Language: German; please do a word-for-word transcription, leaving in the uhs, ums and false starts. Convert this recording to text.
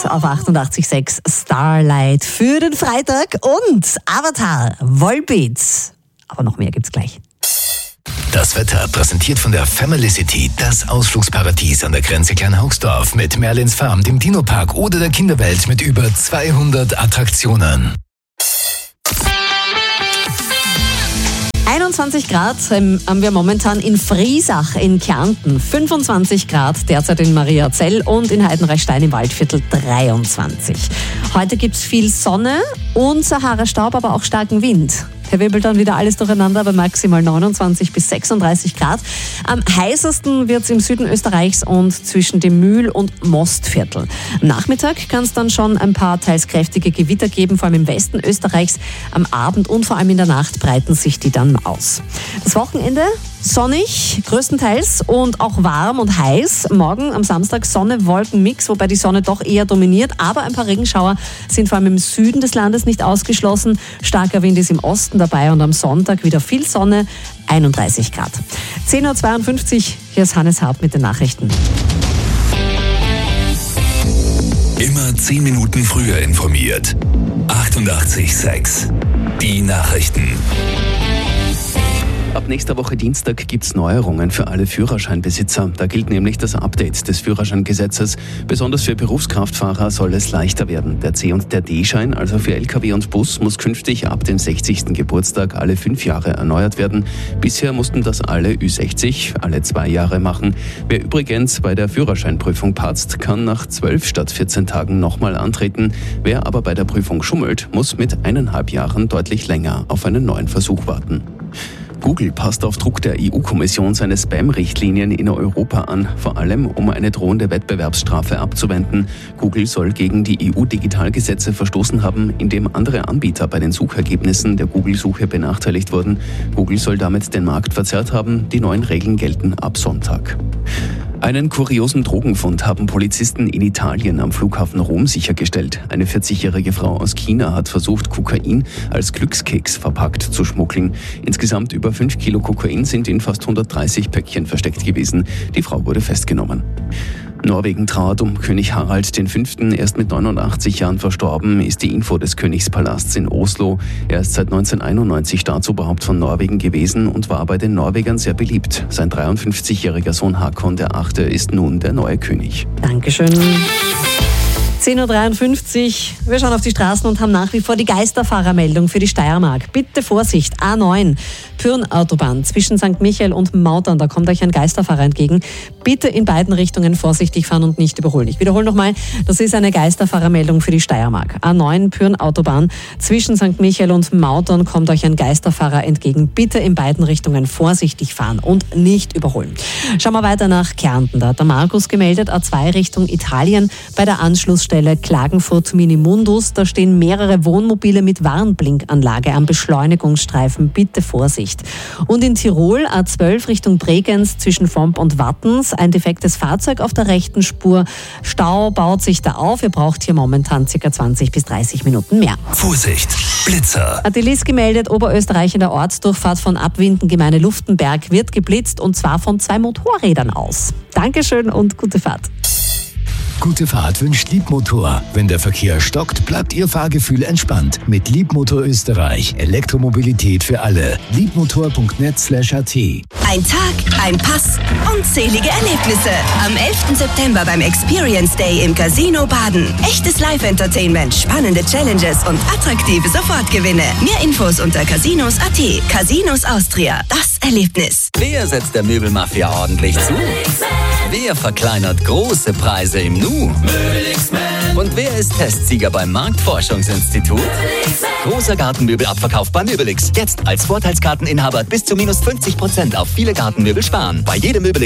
auf achtundachtzig Komma sechs Starlight für den Freitag und Avatar, Volbeat. Aber noch mehr gibt's gleich. Das Wetter präsentiert von der Family City, das Ausflugsparadies an der Grenze Kleinhaugsdorf mit Merlins Farm, dem Dino-Park oder der Kinderwelt mit über zweihundert Attraktionen. einundzwanzig Grad haben wir momentan in Friesach in Kärnten, fünfundzwanzig Grad derzeit in Mariazell und in Heidenreichstein im Waldviertel dreiundzwanzig. Heute gibt es viel Sonne und Sahara-Staub, aber auch starken Wind. Der wirbelt dann wieder alles durcheinander bei maximal neunundzwanzig bis sechsunddreißig Grad. Am heißesten wird es im Süden Österreichs und zwischen dem Mühl- und Mostviertel. Am Nachmittag kann es dann schon ein paar teils kräftige Gewitter geben, vor allem im Westen Österreichs. Am Abend und vor allem in der Nacht breiten sich die dann aus. Das Wochenende sonnig, größtenteils und auch warm und heiß. Morgen am Samstag Sonne-Wolken-Mix, wobei die Sonne doch eher dominiert. Aber ein paar Regenschauer sind vor allem im Süden des Landes nicht ausgeschlossen. Starker Wind ist im Osten dabei und am Sonntag wieder viel Sonne, einunddreißig Grad. zehn Uhr zweiundfünfzig, hier ist Hannes Hart mit den Nachrichten. Immer zehn Minuten früher informiert. achtundachtzig Komma sechs. Die Nachrichten. Ab nächster Woche Dienstag gibt es Neuerungen für alle Führerscheinbesitzer. Da gilt nämlich das Update des Führerscheingesetzes. Besonders für Berufskraftfahrer soll es leichter werden. Der C- und der D-Schein, also für L K W und Bus, muss künftig ab dem sechzigsten Geburtstag alle fünf Jahre erneuert werden. Bisher mussten das alle Ü sechzig alle zwei Jahre machen. Wer übrigens bei der Führerscheinprüfung patzt, kann nach zwölf statt vierzehn Tagen nochmal antreten. Wer aber bei der Prüfung schummelt, muss mit eineinhalb Jahren deutlich länger auf einen neuen Versuch warten. Google passt auf Druck der E U-Kommission seine Spam-Richtlinien in Europa an, vor allem um eine drohende Wettbewerbsstrafe abzuwenden. Google soll gegen die E U-Digitalgesetze verstoßen haben, indem andere Anbieter bei den Suchergebnissen der Google-Suche benachteiligt wurden. Google soll damit den Markt verzerrt haben. Die neuen Regeln gelten ab Sonntag. Einen kuriosen Drogenfund haben Polizisten in Italien am Flughafen Rom sichergestellt. Eine vierzigjährige Frau aus China hat versucht, Kokain als Glückskeks verpackt zu schmuggeln. Insgesamt über fünf Kilo Kokain sind in fast hundertdreißig Päckchen versteckt gewesen. Die Frau wurde festgenommen. Norwegen trauert um König Harald der Fünfte. Erst mit neunundachtzig Jahren verstorben, ist die Info des Königspalasts in Oslo. Er ist seit neunzehnhunderteinundneunzig Staatsoberhaupt von Norwegen gewesen und war bei den Norwegern sehr beliebt. Sein dreiundfünfzigjähriger Sohn Hakon der Achte ist nun der neue König. Dankeschön. zehn Uhr dreiundfünfzig. Wir schauen auf die Straßen und haben nach wie vor die Geisterfahrermeldung für die Steiermark. Bitte Vorsicht, A neun, Pyrn-Autobahn zwischen Sankt Michael und Mautern. Da kommt euch ein Geisterfahrer entgegen. Bitte in beiden Richtungen vorsichtig fahren und nicht überholen. Ich wiederhole nochmal, das ist eine Geisterfahrermeldung für die Steiermark. A neun, Pyrn-Autobahn zwischen Sankt Michael und Mautern kommt euch ein Geisterfahrer entgegen. Bitte in beiden Richtungen vorsichtig fahren und nicht überholen. Schauen wir weiter nach Kärnten. Da hat der Markus gemeldet, A zwei Richtung Italien bei der Anschlussstelle Klagenfurt Minimundus. Da stehen mehrere Wohnmobile mit Warnblinkanlage am Beschleunigungsstreifen. Bitte Vorsicht. Und in Tirol A zwölf Richtung Bregenz zwischen Vomp und Wattens. Ein defektes Fahrzeug auf der rechten Spur. Stau baut sich da auf. Ihr braucht hier momentan ca. zwanzig bis dreißig Minuten mehr. Vorsicht, Blitzer. Hat die Liz gemeldet, Oberösterreich in der Ortsdurchfahrt von Abwinden, Gemeinde Luftenberg wird geblitzt und zwar von zwei Motorrädern aus. Dankeschön und gute Fahrt. Gute Fahrt wünscht Liebmotor. Wenn der Verkehr stockt, bleibt Ihr Fahrgefühl entspannt. Mit Liebmotor Österreich. Elektromobilität für alle. liebmotor punkt net slash a t. Ein Tag, ein Pass, unzählige Erlebnisse. Am elften September beim Experience Day im Casino Baden. Echtes Live-Entertainment, spannende Challenges und attraktive Sofortgewinne. Mehr Infos unter casinos punkt a t. Casinos Austria. Das Erlebnis. Wer setzt der Möbelmafia ordentlich zu? Wer verkleinert große Preise im Nu? Und wer ist Testsieger beim Marktforschungsinstitut? Großer Gartenmöbelabverkauf bei Möbelix. Jetzt als Vorteilskarteninhaber bis zu minus fünfzig Prozent auf viele Gartenmöbel sparen. Bei jedem Möbelix